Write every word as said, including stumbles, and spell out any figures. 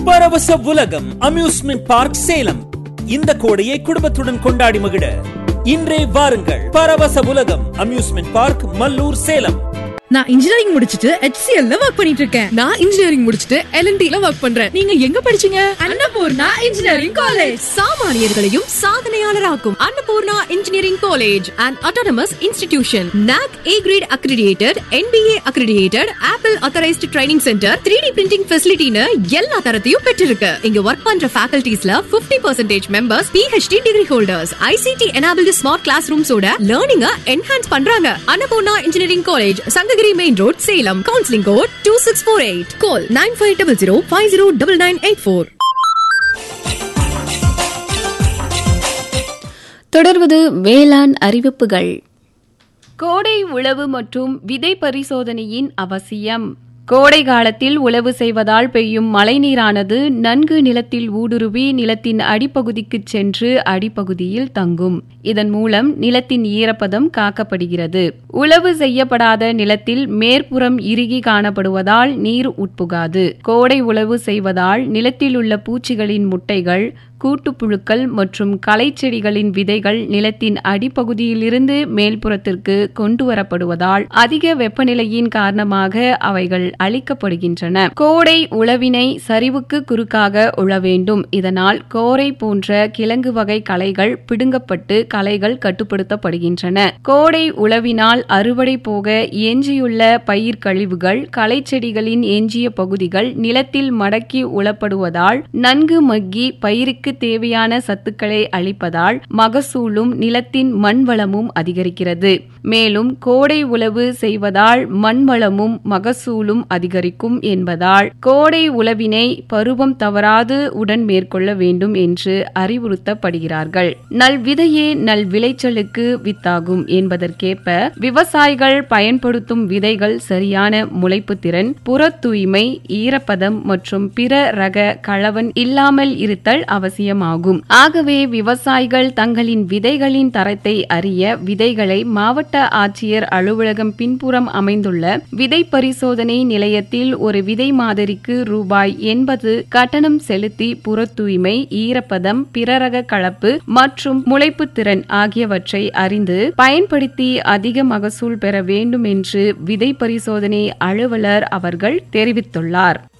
பரவச உலகம் amusement park Salem. இந்த கோடையை குடும்பத்துடன் கொண்டாடி மகிழ இன்றே வாருங்கள். பரவச உலகம் அம்யூஸ்மெண்ட் பார்க், மல்லூர், சேலம். நான் இன்ஜினியரிங் முடிச்சிட்டு H C L ல வர்க் பண்ணிட்டு இருக்கேன். நான் இன்ஜினியரிங் முடிச்சிட்டு L and T ல வர்க் பண்றேன். நீங்க எங்க படிச்சீங்க? Annapurna engineering college. சாமானியர்களையும் சாதனையாளராக்கும் Annapurna engineering college and autonomous institution. N A C A grade accredited, N B A accredited, Apple authorized training center, three D printing facility னு எல்லா தரத்தையும் பெற்றிருக்கு. இங்க வர்க் பண்ற facultiesல fifty percent members P H D degree holders. I C T enabled smart classrooms ஓட learning enhance பண்றாங்க. Annapurna engineering college, Sankagiri Main Road, Salem. Counseling code two six four eight. Call nine five zero zero five zero nine nine eight four. தொடர்வது வேளாண் அறிவிப்புகள். கோடை உழவு மற்றும் விதை பரிசோதனையின் அவசியம். கோடை காலத்தில் உழவு செய்வதால் பெய்யும் மழைநீரானது நன்கு நிலத்தில் ஊடுருவி நிலத்தின் அடிப்பகுதிக்கு சென்று அடிப்பகுதியில் தங்கும். இதன் மூலம் நிலத்தின் ஈரப்பதம் காக்கப்படுகிறது. உழவு செய்யப்படாத நிலத்தில் மேற்புறம் இறுகி காணப்படுவதால் நீர் உட்புகாது. கோடை உழவு செய்வதால் நிலத்தில் உள்ள பூச்சிகளின் முட்டைகள், கூட்டுப்புழுக்கள் மற்றும் களைச்செடிகளின் விதைகள் நிலத்தின் அடிப்பகுதியிலிருந்து மேல்புறத்திற்கு கொண்டு வரப்படுவதால் அதிக வெப்பநிலையின் காரணமாக அவைகள் அழிக்கப்படுகின்றன. கோடை உழவினை சரிவுக்கு குறுக்காக உழ வேண்டும். இதனால் கோரை போன்ற கிழங்கு வகை களைகள் பிடுங்கப்பட்டு களைகள் கட்டுப்படுத்தப்படுகின்றன. கோடை உழவினால் அறுவடை போக எஞ்சியுள்ள பயிர் கழிவுகள், களைச்செடிகளின் எஞ்சிய பகுதிகள் நிலத்தில் மடக்கி உழப்படுவதால் நன்கு மக்கி பயிருக்கு தேவையான சத்துக்களை அளிப்பதால் மகசூலும் நிலத்தின் மண் வளமும் அதிகரிக்கிறது. மேலும் கோடை உழவு செய்வதால் மண் வளமும் மகசூலும் அதிகரிக்கும் என்பதால் கோடை உழவினை பருவம் தவறாது உடன் மேற்கொள்ள வேண்டும் என்று அறிவுறுத்தப்படுகிறார்கள். நல் விதையே நல் விளைச்சலுக்கு வித்தாகும் என்பதற்கேற்ப விவசாயிகள் பயன்படுத்தும் விதைகள் சரியான முளைப்பு திறன், புற தூய்மை, ஈரப்பதம் மற்றும் பிற ரக களவன் இல்லாமல் இருத்தல் அவசியமாகும். ஆகவே விவசாயிகள் தங்களின் விதைகளின் தரத்தை அறிய விதைகளை மாவட்ட ஆட்சியர் அலுவலகம் பின்புறம் அமைந்துள்ள விதை பரிசோதனை நிலையத்தில் ஒரு விதை மாதிரிக்கு ரூபாய் எண்பது கட்டணம் செலுத்தி புற தூய்மை, ஈரப்பதம், பிறரக கலப்பு மற்றும் முளைப்பு திறன் ஆகியவற்றை அறிந்து பயன்படுத்தி அதிக மகசூல் பெற வேண்டும் என்று விதை பரிசோதனை அலுவலர் அவர்கள் தெரிவித்துள்ளார்.